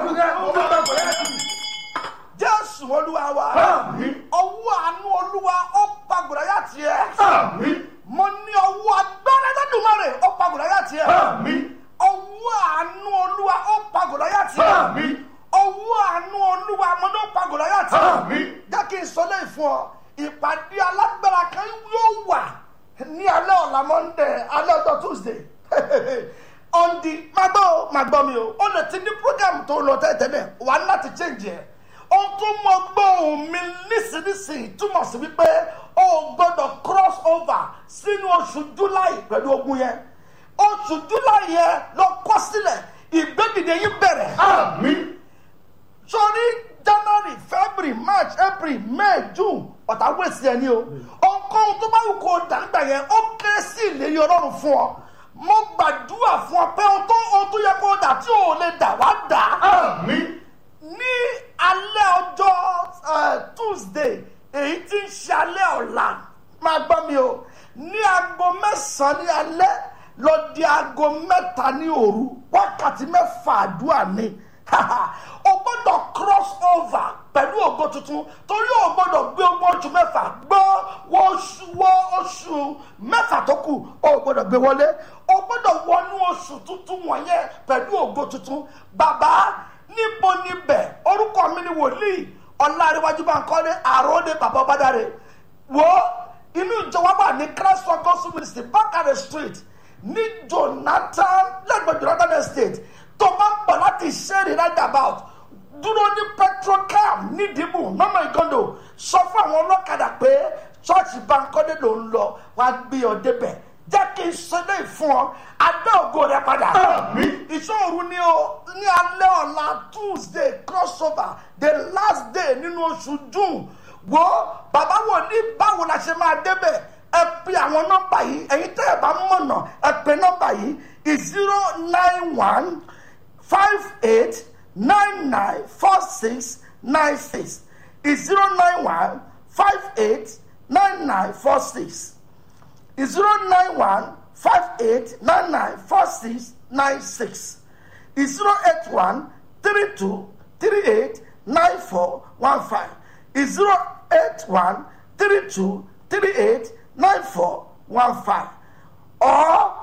ẹ̀bùn rẹ̀ ó máa pa Gòláyátì. Jésù Olúwa wa. Ọwọ́ àánú Olúwa ó pa Gòláyátì ẹ̀. Mo ní ọwọ́ agbára Olódùmarè ó pa Gòláyátì ẹ̀. Ọwọ́ àánú Olúwa ó pa Gòláyátì ẹ̀. Ọwọ́ àánú Olúwa mo ní ó pa Gòláyátì ẹ̀. Jẹ́ kí n sọ lẹ́yìn fún ọ, ìpàdé alágbára kan yóò wà ní alẹ́ ọ̀la Monday, alẹ́ ọjọ́ Tuesday. On the máa gbọ́ mi o lè ti ní program tó lọ tẹ́tẹ́lẹ̀ wà láti change ẹ̀. ohun tó mọ gbóhùn mi nísinsìnyí túmọ̀ sí wípé o gbọ́dọ̀ cross over sínú oṣù July pẹ̀lú ogun yẹn. Oṣù July yẹn lọ kọ sílẹ̀ ìgbédìde yín bẹ̀rẹ̀. Àmín. Sórí January, February, March, April, May, June ọ̀tá wẹ̀sì ẹni o. Ohunkóhun tó bá wù kó dàgbà yẹn ó kéré sí ìlérí Ọlọ́run fún ọ. Mo gbàdúrà fún ọ pé ohun tó yẹ kó dà tí ò lè dà wá dà. Àmín. Ní alẹ́ ọjọ́ Tuesday èyí tí ń ṣe alẹ́ ọ̀la máa gbọ́ mi o. Ní aago 9 ní alẹ́ lọ di aago 3 ní òru wákàtí 6 àdúrà ni. O gbọ́dọ̀ cross over pẹ̀lú ògo tuntun torí o gbọ́dọ̀ gbé ogún oṣù 6 gbọ́ oṣù 6 tó kù o gbọ́dọ̀ gbé wọlé. O gbọ́dọ̀ wọnú oṣù tuntun wọ̀nyẹn pẹ̀lú ògo tuntun. Bàbá níbo níbẹ̀ orúkọ mi ni wòlíì Ọláníwájú Bánkọ́lé àròdé bàbá Ọbádáre. Wo inú ìjọ wa wà ní Christ Gospel Ministry Bákàrẹ̀ Street ní Jonathan lẹ́gbẹ̀ẹ́ Jonathan Estate. Tó bá ń bọ̀ láti ṣẹ́ẹ̀rì roundabout dúró ní Petrocam ní Ìdìbò nọ́mà Ìgàndò sọ fún àwọn ọlọ́kadà pé ṣọ́ọ̀ṣì Bánkọ́lé ló ń lọ wá gbé ọ débẹ̀. Jẹ́ kí n ṣe lé fún ọ adé ògo rẹ padà. Ìṣòro ni o ní alẹ́ ọ̀la Tuesday crossover the last day nínú oṣù June. Wo bàbá wò ní báwo la ṣe máa débẹ̀ ẹ pe àwọn nọ́mbà yìí ẹ̀yin tẹ́ ẹ bá mọ̀nà ẹ pe nọ́mbà yìí 09158994696 091589946 09158994696 08132389415 08132389415 or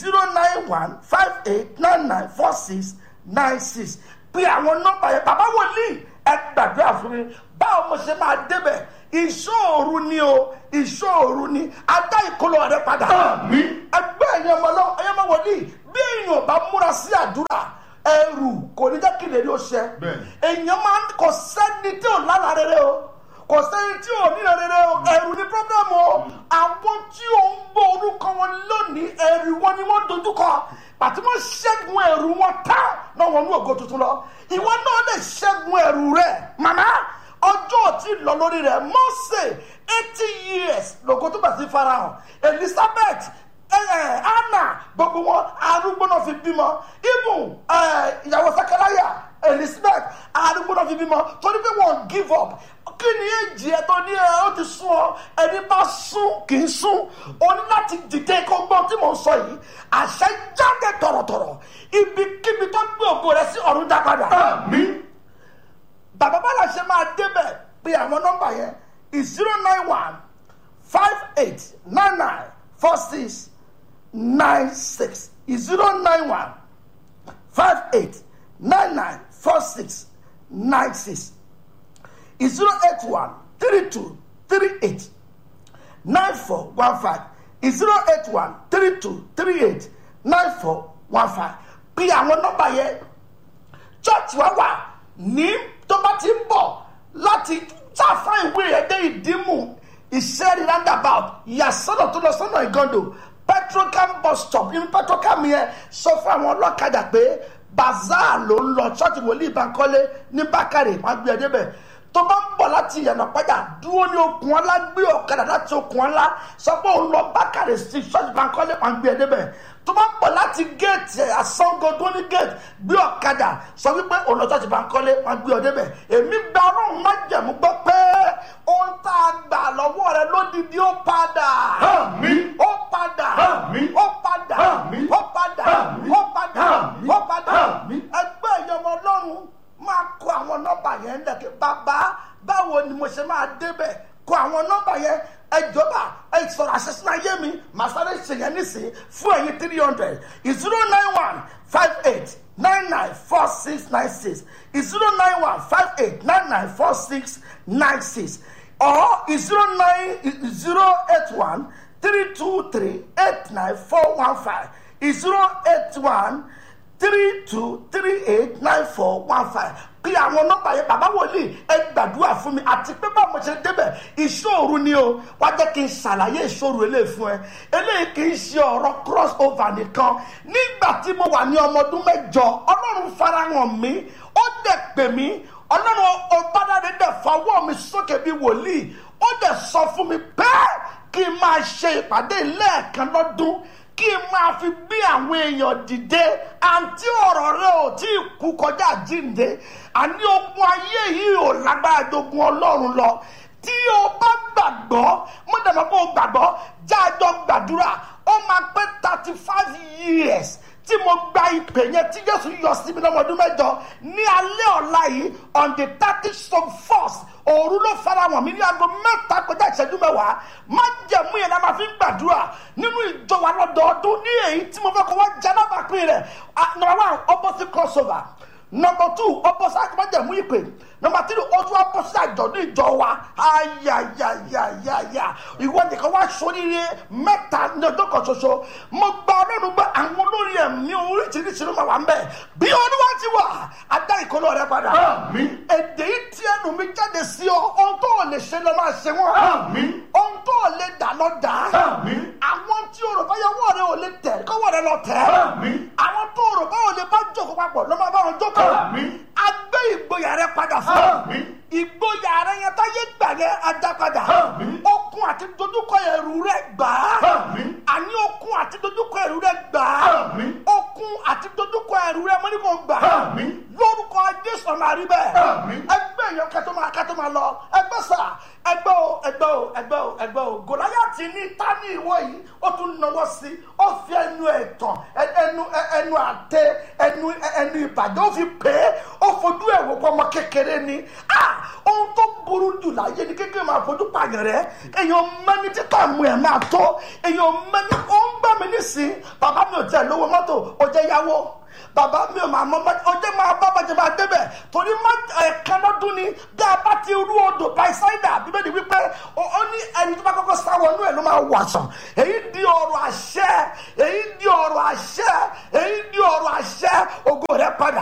09158994696. Pé àwọn nọ́mbà yẹn bàbá wòlíì ẹ gbàdúrà fún mi báwo mo ṣe máa débẹ̀. Ìṣòro ni o ìṣòro ni adá ìkólọ rẹ padà. Àmín. Ẹgbẹ́ ẹ̀yẹ ọmọ wòlíì bí èèyàn bá múra sí àdúrà ẹrù kò ní jẹ́ kí lè rí o ṣẹ. Èèyàn máa ń kò sẹ́ni tí ò lálàá rere o kò sẹ́ni tí ò ní rere o ẹrù ní pírọ́blẹ́mù o. Àwọn tí ò ń gbọ́ orúkọ wọn lónìí ẹrù wọn ni wọ́n dojúkọ pàtí wọ́n ṣẹ́gun ẹrù wọn tá náà wọn ní ògo tuntun lọ. Ìwọ náà lè ṣẹ́gun ẹrù rẹ màmá. Ọjọ́ tí lọ lórí rẹ̀ Mósè 80 years lògo tó bá sí farahàn. Elizabeth Anna gbogbo wọn arúgbó náà fi bímọ. Ibùn ìyàwó Sakaraya Elizabeth arúgbó náà fi bímọ torí pé wọ́n give up. Kí ni èjì ẹ tó ní ó ti sún ọ ẹni bá sún kì í sún o ní láti dìde kó gbọ́n tí mò ń sọ yìí àṣẹ jáde tọ̀rọ̀tọ̀rọ̀ ibikíbi tó gbé ògo rẹ sí ọ̀run dá padà. Àmín. Bàbá bàlá ṣe máa débẹ̀ pé àwọn nọ́mbà yẹn is 09158994696 is 09158994696 is 08132389415 is 08132389415 pé àwọn nọ́mbà yẹn church wa wà ní tó bá ti ń bọ̀ láti sáfà ìwé rẹ̀ dé Ìdìmú Ìṣẹ́rí roundabout ìyàsọ́nà tó lọ sọ́nà Ìgàndò Petrocam bus stop ní Petrocam yẹn sọ fún àwọn ọlọ́kadà pé bazaar ló ń lọ ṣọ́ọ̀tì wòlíì Bánkọ́lé ní Bákàrè wọ́n gbé ẹ débẹ̀. Tó bá ń bọ̀ láti ìyànà pàjá dúró ní okùn ọlá gbé ọ̀kadà láti okùn ọlá sọ pé òun lọ Bákàrè sí ṣọ́ọ̀tì Bánkọ́lé wọ́n gbé ẹ débẹ̀. Tó bá ń bọ̀ láti géètì Àsángodó ní géètì gbé ọ̀kadà sọ wípé òun lọ ṣọ́ọ̀tì Bánkọ́lé wọ́n gbé ọ débẹ̀. Èmi gba Ọlọ́run májẹ̀mú gbọ́ pé ohun tá a gbà lọ́wọ́ rẹ lódìdí ó padà. Àmín. Ó padà. Àmín. Ó padà. Àmín. Ó padà. Àmín. Ó padà. Àmín. Ó padà. Àmín. Ẹgbẹ́ ìyọmọ Ọlọ́run máa kọ àwọn nọ́mbà yẹn lẹ́kẹ̀ bàbá báwo ni mo ṣe máa débẹ̀ kọ àwọn nọ́mbà yẹn ẹjọba ẹ sọ̀rọ̀ àṣẹṣin ayé mi màá sáré ṣe yẹn nísìnyí fún ẹ̀yin 300 09158994696 09158994696 or 0808132389415 081 32389415 bí àwọn nọ́mbà yẹn bàbá wòlíì ẹ gbàdúrà fún mi àti pé báwo mo ṣe débẹ̀ ìṣòro ni o wá jẹ́ kí n ṣàlàyé ìṣòro eléyìí fún ẹ eléyìí kì í ṣe ọ̀rọ̀ cross over nìkan nígbà tí mo wà ní ọmọ ọdún 8 ọlọ́run farahàn mi ó dẹ̀ pè mí ọlọ́run ọ̀bádàdé dẹ̀ fọwọ́ mi sókè bí wòlíì ó dẹ̀ sọ fún mi pé kí n máa ṣe ìpàdé lẹ́ẹ̀kan lọ́dún kí n máa fi gbé àwọn èèyàn dìde àǹtí ọ̀rọ̀ rẹ ò tí ì kú kọjá jíǹde àní ogun ayé yìí ò lágbára jogun ọlọ́run lọ tí o bá gbàgbọ́ mo dẹ̀ mọ́ pé o gbàgbọ́ jájọ́ gbàdúrà ó máa pé 35 years tí mo gba ìpè yẹn tí Jésù yọ sí mi lọ́mọ ọdún 8 ní alẹ́ ọ̀la yìí on the 31st òru ló farahàn mí ní aago 3 kọjá ìṣẹ́jú 10 má jẹ̀mú yẹn la máa fi ń gbàdúrà nínú ìjọ wa lọ́dọọdún ní èyí tí mo fẹ́ kó wá jẹ́ lábàápín rẹ̀ number 1 opposite crossover number 2 opposite akọ́jẹ̀mú ìpè number 3 ojú opposite àjọ̀dún ìjọ wa ayayayaya ìwọ nìkan wá sóríire 3 ní ọjọ́ kan ṣoṣo mo gba ọlọ́run gbọ́ àwọn olórí ẹ̀mí oríṣiríṣi ló máa wà ń bẹ̀ bí olúwa ti wà adá ìkọlọ́ rẹ padà èdè yìí tí ẹnu mi jáde sí ọ ohun tó lè ṣe lọ máa ṣe wọn ohun tó lè dà lọ dà àwọn tí o rò báyọ̀ wọ̀ rẹ ò lè tẹ̀ kọ́wọ́ rẹ lọ tẹ̀ àwọn tó rò báyọ̀ lè bá jókòó papọ̀ ló máa bá wọn jókòó agbé ìgboyà rẹ padà fún ìgboyà rẹ yẹn táyé gbà yẹn ajá padà okun àti dojúkọ ẹrù rẹ gbà á àní okun àti dojúkọ ẹrù rẹ gbà á okun àti dojúkọ ẹrù rẹ mọ́ ní kò gbà á lórúkọ Jésù ọmọ àríbẹ̀ ẹgbẹ́ èèyàn kẹtọ́ máa lọ ẹgbẹ́ sà ẹgbẹ́ o Gòláyátì ní tání ìwọ yìí ó tún náwó sí ó fi ẹnu ẹ̀tàn ẹnu àtẹ ẹnu ìbàjẹ́ ó fi pè é ó fojú ẹ̀ wò pọ́nmọ kékeré ni ohun tó burú jù láyé ni kékeré máa fojú pààyàn rẹ èèyàn mẹ́ni títà mú ẹ̀ máa tó èèyàn mẹ́ni ó ń gbà mí nísìn bàbá mi ò tẹ̀ lówó mọ́tò ó jẹ́ yáwó bàbá mi ò máa mọ ọjọ́ máa bá bàjẹ́ máa débẹ̀ torí ẹ̀ka lọ́dún ni bí a bá ti rú odò báyìí bíbélì wípé ó ní ẹni tó bá kọ́kọ́ sáwọ́ inú ẹ̀ ló máa wà sàn èyí di ọ̀rọ̀ àṣẹ ògo rẹ̀ padà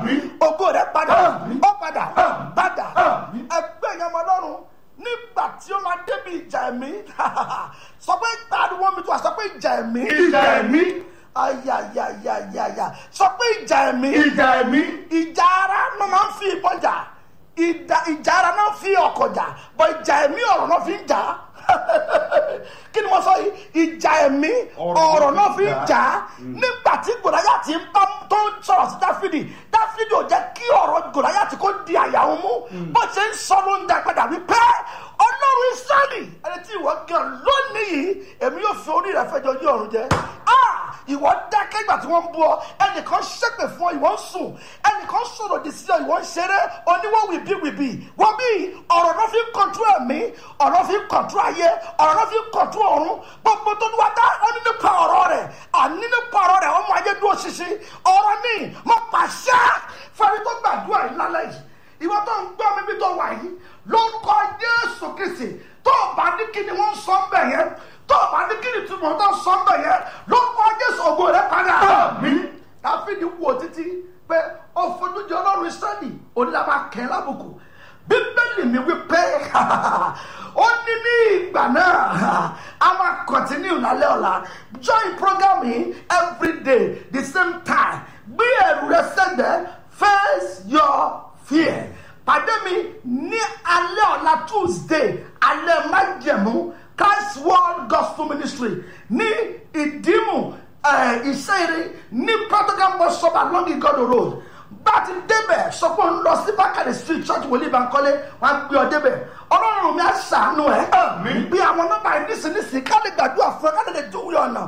ó padà ẹgbẹ́ ìyẹn ọmọ ọlọ́run nígbà tí ó máa débi ìjà ẹ̀mí sọ pé ìpàdé mi tó wà sọ pé ìjà ẹ̀mí ayayayaya sọ pé ìjà ẹ̀mí ìjà ara náà máa ń fi ìbọn jà ìjà ara náà fi ọkọ̀ jà bọ̀ ìjà ẹ̀mí ọ̀rọ̀ náà fi ń jà kí ni mo sọ yìí ìjà ẹ̀mí ọ̀rọ̀ náà fi ń jà nígbà tí Gòláyátì ń bá tó ń sọ̀rọ̀ sí Dáfídì ò jẹ́ kí ọ̀rọ̀ Gòláyátì kó di àyà òun mú bó ṣe ń sọ ló ń dá padà wípé Ọlọ́run Ísírẹ́lì ẹni tí ìwọ gan lónìí yìí èmi yóò fi orí rẹ̀ fẹjọ́ yí ọ̀run jẹ ìwọ dákẹ́ ìgbà tí wọ́n ń bú ọ ẹnìkan ṣépè fún ọ ìwọ ń sùn ẹnìkan sọ̀rọ̀ òdì sí ọ ìwọ ń ṣeré oníwọ̀ wìbí wọ́n bí ọ̀rọ̀ náà fi ń kọ̀ntú ẹ̀mí ọ̀rọ̀ fi ń kọ̀ntú ayé ọ̀rọ̀ náà fi ń kọ̀ntú ọ̀run gbogbo tó wá dá ọ ní nípa ọ̀rọ̀ rẹ̀ ọmọ ayé dúró ṣinṣin ọ̀rọ̀ ní mo pàṣẹ fẹ́ni tó gbàdúrà yìí lálẹ́ yìí ìwọ tó ń gbọ́ mi bí tó wà yìí lórúkọ Jésù Kristi tó bá ní kí ni wọ́n sọ ń bẹ̀ yẹn tó bá ní kí ni tí mo tán sọ ń bẹ̀ yẹn lórúkọ Jésù ògo rẹ̀ padà. Dáfídì wò títí pé ó fojú di Ọlọ́run Ísírẹ́lì onídàbà kẹ́ lábùkù bíbélì mi wí pé ó ní ìgbà náà a máa continue lálẹ́ ọ̀la join program yìí every day the same time gbé ẹrù rẹ sẹ́gbẹ̀ẹ́ face your fear pàdé mi ní alẹ́ ọ̀la Tuesday alẹ́ májẹ̀mú Christ World Gospel Ministry ní ìdímù ìṣeré ní Protocol bus stop along Igodo Road bá ti débẹ̀ sọ pé ń lọ sí Bákàrẹ̀ street church wòlíì Bankole wọn gbé ọ débẹ̀ Ọlọ́run mi á ṣàánú ẹ̀ bí àwọn nọ́mbà yìí nísinsìnyí ká lè gbàdúrà fún ẹ ká lè dúró ọ̀nà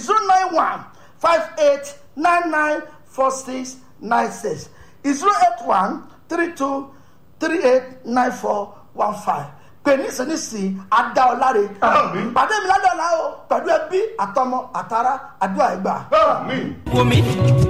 09158994696 08132389415 pè nísinsìnyí adá ọ láre pàdé mi lálẹ́ ọ̀la o pẹ̀lú ẹbí àtọmọ àtàrà àdúrà ẹgbà.